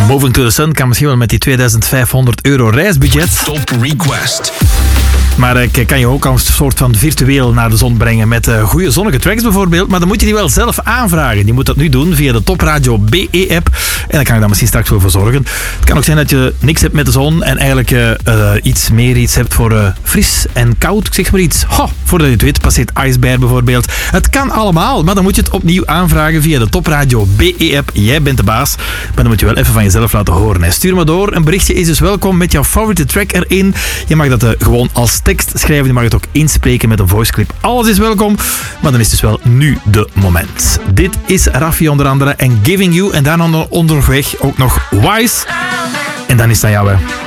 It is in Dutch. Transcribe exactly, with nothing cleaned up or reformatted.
Moving to the Sun kan misschien wel met die tweeduizend vijfhonderd euro reisbudget. Top Request. Maar ik kan je ook als een soort van virtueel naar de zon brengen met uh, goede zonnige tracks bijvoorbeeld. Maar dan moet je die wel zelf aanvragen. Je moet dat nu doen via de Top Radio B E-app. En daar kan ik dan misschien straks wel voor zorgen. Het kan ook zijn dat je niks hebt met de zon en eigenlijk uh, uh, iets meer iets hebt voor uh, fris en koud. Ik zeg maar iets. Ho, voordat je het weet passeert IJsbeer bijvoorbeeld. Het kan allemaal, maar dan moet je het opnieuw aanvragen via de Top Radio B E-app. Jij bent de baas. Maar dan moet je wel even van jezelf laten horen. Hè. Stuur maar door. Een berichtje is dus welkom met jouw favoriete track erin. Je mag dat uh, gewoon als tekst schrijven. Je mag het ook inspreken met een voiceclip. Alles is welkom. Maar dan is dus wel nu de moment. Dit is Raffi onder andere en Giving You. En daarna onderweg ook nog Wise. En dan is dat jou, hè.